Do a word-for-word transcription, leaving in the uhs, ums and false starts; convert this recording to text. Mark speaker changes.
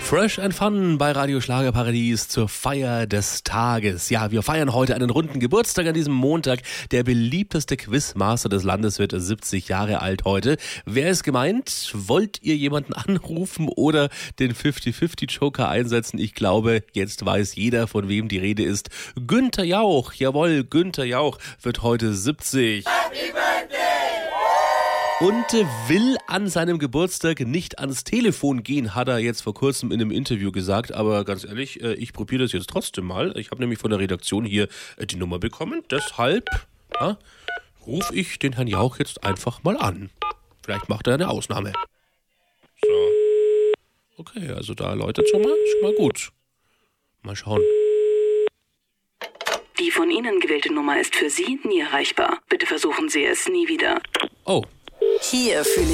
Speaker 1: Fresh and Fun bei Radio Schlagerparadies zur Feier des Tages. Ja, wir feiern heute einen runden Geburtstag an diesem Montag. Der beliebteste Quizmaster des Landes wird siebzig Jahre alt heute. Wer ist gemeint? Wollt ihr jemanden anrufen oder den fünfzig fünfzig Joker einsetzen? Ich glaube, jetzt weiß jeder, von wem die Rede ist. Günther Jauch, jawohl, Günther Jauch wird heute siebzig. Happy Birthday! Und will an seinem Geburtstag nicht ans Telefon gehen, hat er jetzt vor kurzem in einem Interview gesagt. Aber ganz ehrlich, ich probiere das jetzt trotzdem mal. Ich habe nämlich von der Redaktion hier die Nummer bekommen. Deshalb ja, rufe ich den Herrn Jauch jetzt einfach mal an. Vielleicht macht er eine Ausnahme. So. Okay, also da läutet schon mal, schon mal gut. Mal schauen.
Speaker 2: Die von Ihnen gewählte Nummer ist für Sie nie erreichbar. Bitte versuchen Sie es nie wieder.
Speaker 1: Oh.
Speaker 3: Hier fühle